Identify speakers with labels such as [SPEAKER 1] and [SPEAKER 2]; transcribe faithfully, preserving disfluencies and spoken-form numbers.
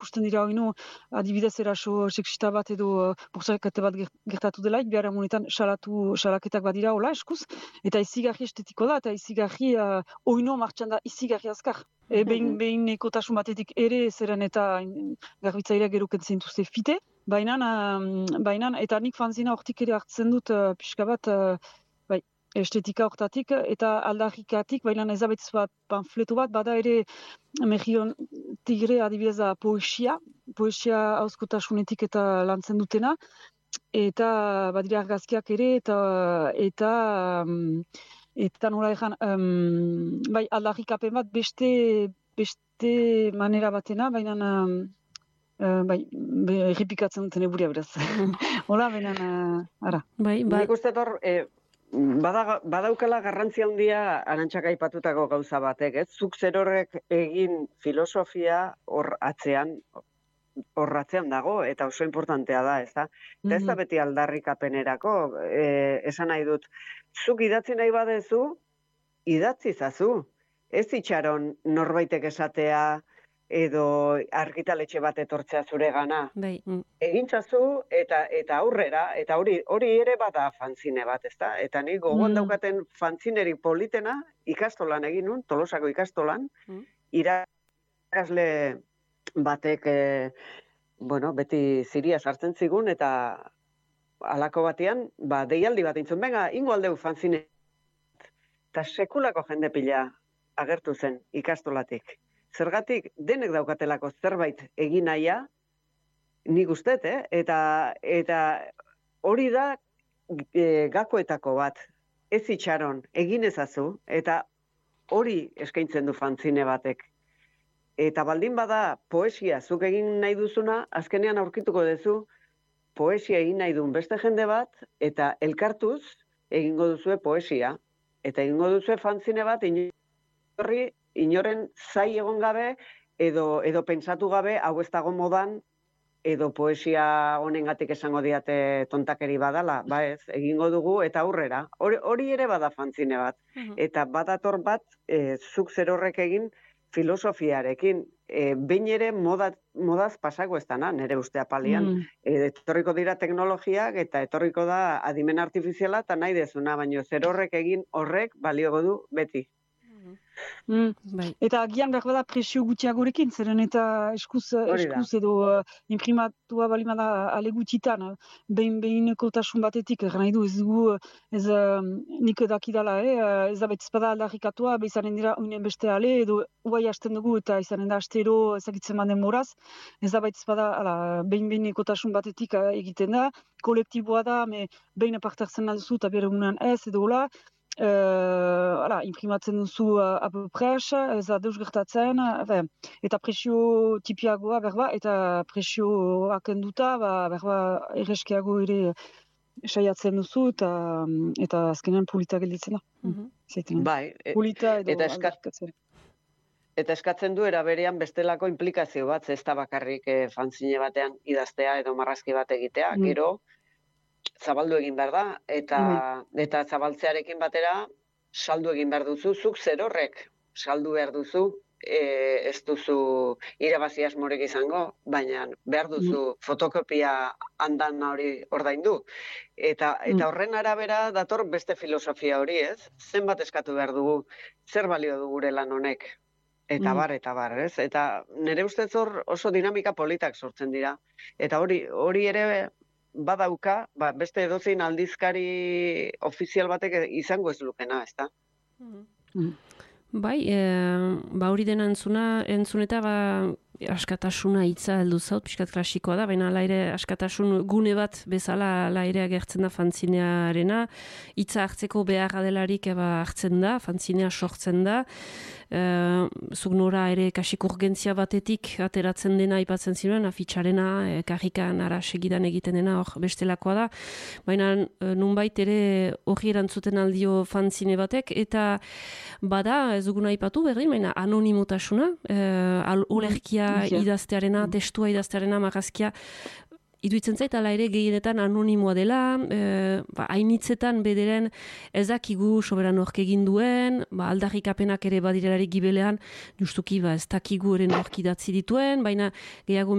[SPEAKER 1] ikusten dira oinu, adibidez eraso sexista bat edo bortxakete bat gertatu delaik, behar amunetan salatu, salaketak badira hola eskuz, eta izigarri estetiko da, eta izigarri uh, oinu martxan da izigarri azkar. E, behin, behin ekotasun batetik ere zeren eta garbitzaileak geroken zintuzte fite, baina, uh, baina eta nik fanzina hortik ere hartzen dut uh, pixka bat, uh, bai, estetika hortatik eta aldarrikatik, baina ezabetz bat panfleto bat, bada ere Mejion Tigre adibidez da poesia, poesia hauzkotasunetik eta lantzen dutena, eta badira argazkiak ere, eta eta um, eta nola egan, um, bai, aldarrikapen bat beste, beste manera batena, baina um, uh, bai, errepikatzen duten eburia beraz. Hola, baina, uh, ara.
[SPEAKER 2] Bai, bai.
[SPEAKER 3] Nik uste dor, eh, bada, badaukala garrantzia handia Arantxak aipatutako gauza batek, ez? Zuk zerorrek egin filosofia hor atzean, hor atzean dago, eta oso importantea da, ez da? Eta ez da beti aldarrikapenerako, eh, esan nahi dut, zuk idatzi nahi badezu, idatzi zazu. Ez itxaron norbaitek esatea, edo argitaletxe bat etortzea zure gana.
[SPEAKER 2] Bai.
[SPEAKER 3] Egintzazu eta eta aurrera, eta hori hori ere bada fanzine bat, ezta? Eta nik gogoan daukaten fanzineri politena ikastolan egin nun, Tolosako ikastolan, mm. irakasle batek eh, bueno, beti ziria sartzen zigun eta halako batean, ba deialdi bat eintzun, benga, ingo aldeu fanzine. Ta sekulako jende pila agertu zen ikastolatik. Zergatik denek daukatelako zerbait egin nahia, nik ustet, eh? Eta, eta hori da e, gakoetako bat, ez itxaron, egin ezazu, eta hori eskaintzen du fanzine batek. Eta baldin bada poesia zuk egin nahi duzuna, azkenean aurkituko duzu poesia egin nahi duen beste jende bat, eta elkartuz egingo duzue poesia. Eta egingo duzue fanzine bat, inorri, inoren zai egon gabe, edo, edo pentsatu gabe, hau ez dago modan, edo poesia honengatik esango diate tontakeri badala, ba ez, egingo dugu eta aurrera. Hori, hori ere bada fanzine bat. Uh-huh. Eta badator bat, e, zuk zerorrek egin filosofiarekin. E, behin ere moda, modaz pasako ez dana, nire uste apalian. Mm. E, etorriko dira teknologiak eta etorriko da adimen artifiziala eta nahi dezuna, baina zerorrek egin horrek baliogo du beti.
[SPEAKER 1] Mm. Bai. Eta agian behar bada presio gutxiagorekin, zeren eta eskuz, eskuz edo uh, imprimatua balimada ale gutxitan, behin-behineko tasun batetik, nahi du ez dugu, ez uh, nik dakidala, eh? Ez da betzpada aldarrikatua, behizanen dira unen beste ale, edo uai hasten dugu eta izanen da astero ezagitzen manden moraz, ez da betzpada behin-behineko tasun batetik uh, egiten da, kolektiboa da, me behin apartartzen alduzu eta bere unean ez, edo hola, Uh, ala, imprimatzen duzu uh, apopres, ez da deus gertatzen, uh, eta presio tipiagoa berba, eta presioak enduta, ba, berba erreskiago ere saiatzen duzu, eta, eta azkenean polita gelditzen da.
[SPEAKER 3] Mm-hmm. Bai,
[SPEAKER 1] polita edo
[SPEAKER 3] eta, eska... eta eskatzen du eraberean bestelako implikazio bat, ez da bakarrik eh, fanzine batean idaztea edo marrazki bat egitea, mm. gero, zabaldu egin behar da, eta, mm. eta zabaltzearekin batera saldu egin behar duzu, zuk zerorrek saldu behar duzu, e, ez duzu irabazi asmorek izango, baina behar duzu mm. fotokopia andan hori ordaindu. Eta, eta horren arabera dator beste filosofia hori, ez? Zenbat eskatu behar dugu, zer balio du gure lan honek? Eta bar, eta bar, ez? Eta nire ustez hor oso dinamika politak sortzen dira. Eta hori, hori ere badauka, ba, beste edozein aldizkari ofizial batek izango ez lukena, ez da?
[SPEAKER 2] Mm. Bai, e, ba hori dena entzuna, entzuneta, ba, askatasuna hitza heldu zaut, pixkat klasikoa da, baina ala ere askatasun gune bat bezala ala ere agertzen da fantzinearena, hitza hartzeko beharra delarik eba hartzen da, fantzinea sortzen da, e, zuk nora ere kasik urgentzia batetik ateratzen dena aipatzen zinuen, afitxarena, e, karrikan ara segidan egiten dena hor bestelakoa da, baina e, nunbait ere hori erantzuten aldio fantzine batek, eta bada, ez duguna aipatu berdin, baina anonimotasuna, e, olerkia idaztearena, testua idaztearena, marrazkia, iduitzen zait, ala ere gehienetan anonimoa dela, e, ba, hainitzetan bederen ezakigu soberan hork egin duen, ba, aldarrikapenak ere badirelarik gibelean, justuki ba, ez dakigu eren hork idatzi dituen, baina gehiago